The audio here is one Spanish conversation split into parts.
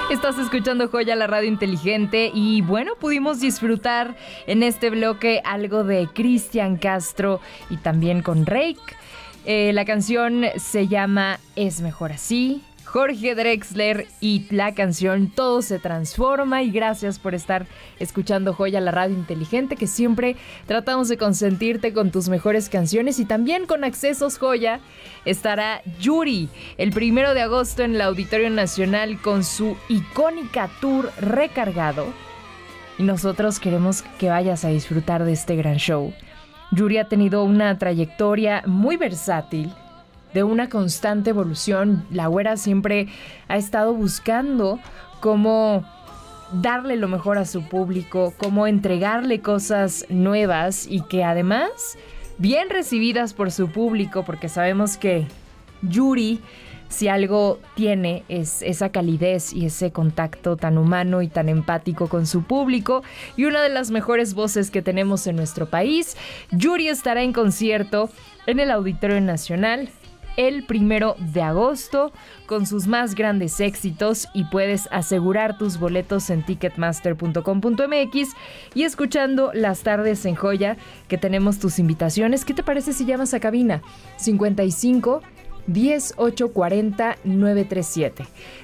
Estás escuchando Joya, la radio inteligente, y bueno, pudimos disfrutar en este bloque algo de Cristian Castro y también con Reik. La canción se llama Es Mejor Así. Jorge Drexler y la canción Todo se transforma. Y gracias por estar escuchando Joya, la radio inteligente, que siempre tratamos de consentirte con tus mejores canciones. Y también con Accesos Joya estará Yuri el 1 de agosto en el Auditorio Nacional con su icónica tour Recargado. Y nosotros queremos que vayas a disfrutar de este gran show. Yuri ha tenido una trayectoria muy versátil, de una constante evolución. La güera siempre ha estado buscando cómo darle lo mejor a su público, cómo entregarle cosas nuevas y que además bien recibidas por su público, porque sabemos que Yuri, si algo tiene, es esa calidez y ese contacto tan humano y tan empático con su público, y una de las mejores voces que tenemos en nuestro país. Yuri estará en concierto en el Auditorio Nacional el 1 de agosto con sus más grandes éxitos, y puedes asegurar tus boletos en ticketmaster.com.mx y escuchando Las Tardes en Joya, que tenemos tus invitaciones. ¿Qué te parece si llamas a cabina? 55 10 840 937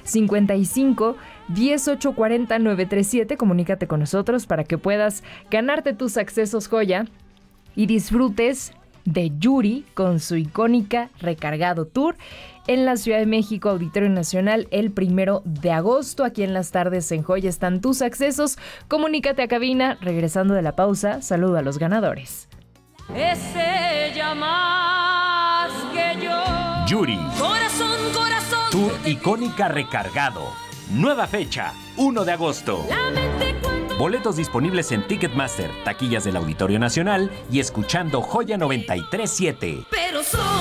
55 10 840 937. Comunícate con nosotros para que puedas ganarte tus accesos Joya y disfrutes de Yuri con su icónica Recargado Tour en la Ciudad de México, Auditorio Nacional, el 1 de agosto. Aquí en Las Tardes en Joya están tus accesos. Comunícate a cabina. Regresando de la pausa, saludo a los ganadores. Es ella más que yo. Yuri. Corazón, corazón. Tour icónica Recargado. Nueva fecha, 1 de agosto. Boletos disponibles en Ticketmaster, taquillas del Auditorio Nacional y escuchando Joya 93.7. Pero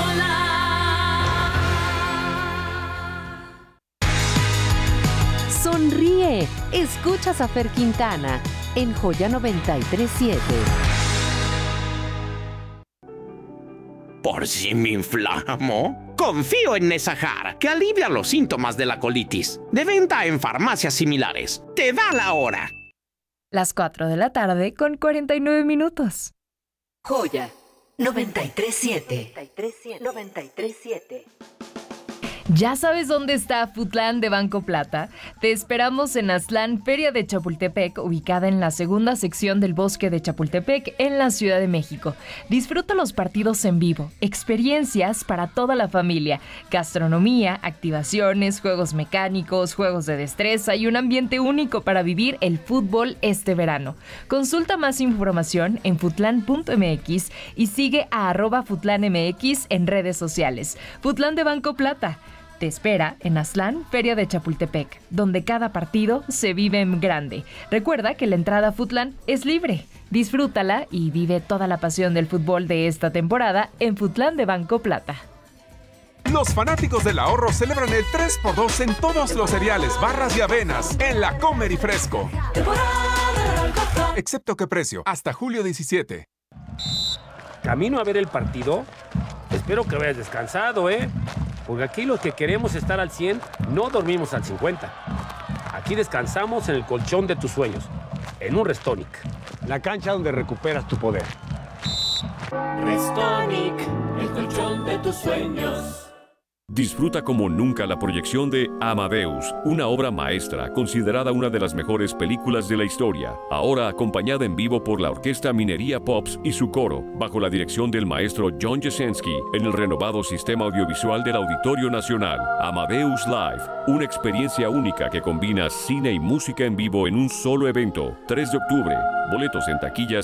sola. Sonríe. Escuchas a Fer Quintana en Joya 93.7. ¿Por si me inflamo? Confío en Nesajar, que alivia los síntomas de la colitis. De venta en farmacias similares. Te da la hora. Las 4 de la tarde con 49 minutos. Joya 93.7. 93.7. ¿Ya sabes dónde está Futlán de Banco Plata? Te esperamos en Aztlán, Feria de Chapultepec, ubicada en la segunda sección del Bosque de Chapultepec, en la Ciudad de México. Disfruta los partidos en vivo, experiencias para toda la familia, gastronomía, activaciones, juegos mecánicos, juegos de destreza y un ambiente único para vivir el fútbol este verano. Consulta más información en futlán.mx y sigue a @futlanmx en redes sociales. Futlán de Banco Plata te espera en Aztlán, Feria de Chapultepec, donde cada partido se vive en grande. Recuerda que la entrada a Futlán es libre. Disfrútala y vive toda la pasión del fútbol de esta temporada en Futlán de Banco Plata. Los fanáticos del ahorro celebran el 3x2 en todos los cereales, barras y avenas en la Comer y Fresco. Excepto que precio, hasta julio 17. ¿Camino a ver el partido? Espero que vayas descansado, ¿eh? Porque aquí los que queremos estar al 100, no dormimos al 50. Aquí descansamos en el colchón de tus sueños, en un Restonic. La cancha donde recuperas tu poder. Restonic, el colchón de tus sueños. Disfruta como nunca la proyección de Amadeus, una obra maestra considerada una de las mejores películas de la historia, ahora acompañada en vivo por la Orquesta Minería Pops y su coro, bajo la dirección del maestro John Jasenski, en el renovado sistema audiovisual del Auditorio Nacional. Amadeus Live, una experiencia única que combina cine y música en vivo en un solo evento. 3 de octubre, boletos en taquillas